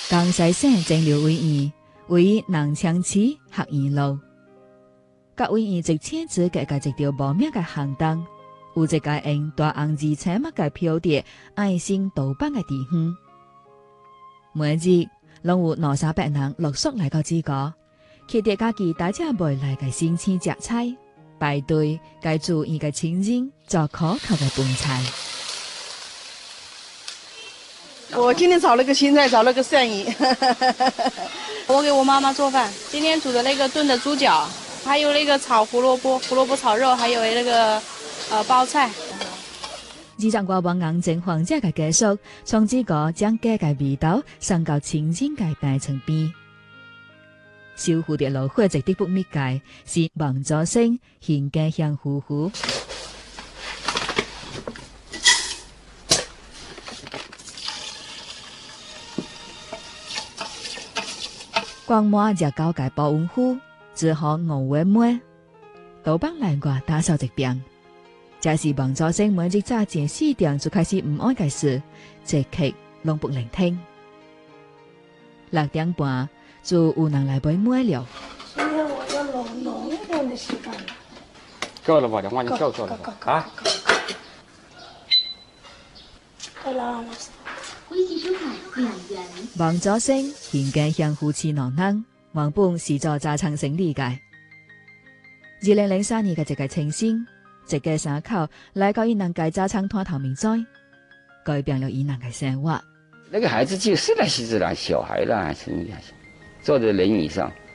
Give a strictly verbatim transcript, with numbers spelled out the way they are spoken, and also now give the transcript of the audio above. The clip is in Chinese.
江西省政療委員位於南昌市學院路，各委員直簽字嘅嘅一條無名嘅行燈，有一個用大紅字寫乜嘅標誌愛心導板嘅地方。每日攏有兩三百人陸續來到這個，佢哋家己帶隻未來嘅新鮮食材，排隊該注意嘅親人做可口嘅飯菜。 我今天炒了個青菜，炒了個鱔魚。 我給我媽媽做飯，今天煮的那個燉的豬腳，還有那個炒胡蘿蔔，胡蘿蔔炒肉，還有那個呃包菜。 二十多萬人正皇家嘅結束，從這個將家嘅味道送到親人嘅病床邊。守護的爐火直的不滅界，是王祖星獻家鄉夫婦。光摸就交界保溫壺，只好五月末倒幫來我打掃一遍。這是王祖星每日早前四點就開始唔安嘅事，這刻攏不聆聽。六點半就有人來買麥了。 今天我要濃濃一點的稀飯。 夠了吧？兩碗就夠夠了吧？啊？ 夠啦。 王祖星獻家鄉夫妻兩人，原本是做炸場生意嘅。二零零三年嘅一個清新，一家三口來到伊人嘅炸場攤頭面栽，改變了伊人嘅生活。 那個孩子就是那些子啦，小孩啦，什麼呀，坐在輪椅上。